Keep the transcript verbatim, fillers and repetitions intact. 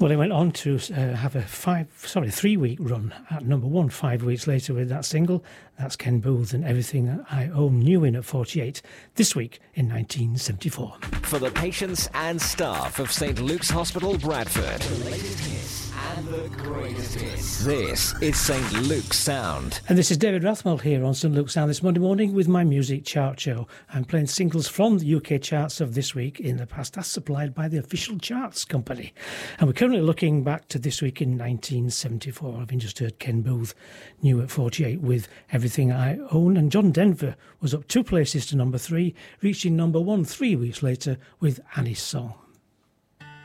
Well, he went on to uh, have a five, sorry, three-week run at number one five weeks later with that single. That's Ken Booth and Everything I Own, new in at forty-eight, this week in nineteen seventy-four. For the patients and staff of Saint Luke's Hospital, Bradford. The latest hits and the greatest hits. This is Saint Luke's Sound. And this is David Rathmell here on Saint Luke's Sound this Monday morning with my music chart show. I'm playing singles from the U K charts of this week in the past, as supplied by the official charts company. And we're currently looking back to this week in nineteen seventy-four. I've just heard Ken Booth, new at forty-eight, with Everything I Own. And John Denver was up two places to number three, reaching number one three weeks later with Annie's Song.